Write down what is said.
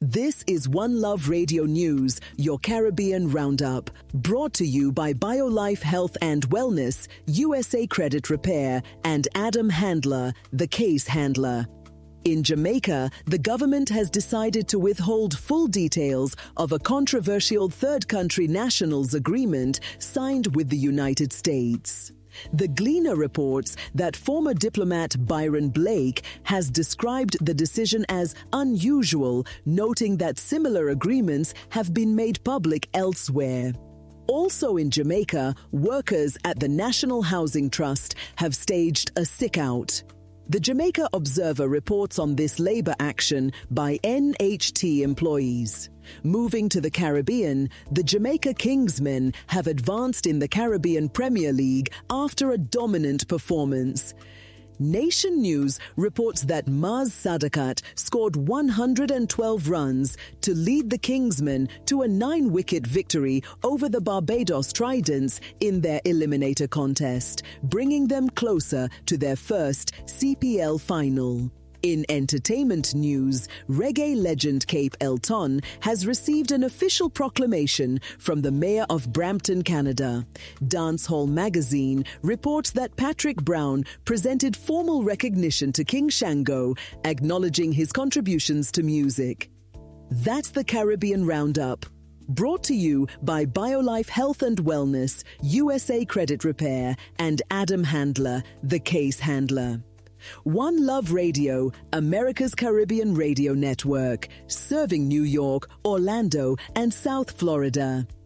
This is One Love Radio News, your Caribbean Roundup, brought to you by BioLife Health and Wellness, USA Credit Repair, and Adam Handler, the case handler. In Jamaica, the government has decided to withhold full details of a controversial third country nationals agreement signed with the United States. The Gleaner reports that former diplomat Byron Blake has described the decision as unusual, noting that similar agreements have been made public elsewhere. Also in Jamaica, workers at the National Housing Trust have staged a sick-out. The Jamaica Observer reports on this labor action by NHT employees. Moving to the Caribbean, the Jamaica Kingsmen have advanced in the Caribbean Premier League after a dominant performance. Nation News reports that Maz Sadakat scored 112 runs to lead the Kingsmen to a 9-wicket victory over the Barbados Tridents in their eliminator contest, bringing them closer to their first CPL final. In entertainment news, reggae legend Cape Elton has received an official proclamation from the Mayor of Brampton, Canada. Dancehall Magazine reports that Patrick Brown presented formal recognition to King Shango, acknowledging his contributions to music. That's the Caribbean Roundup. Brought to you by BioLife Health and Wellness, USA Credit Repair, and Adam Handler, the case handler. One Love Radio, America's Caribbean radio network, serving New York, Orlando, and South Florida.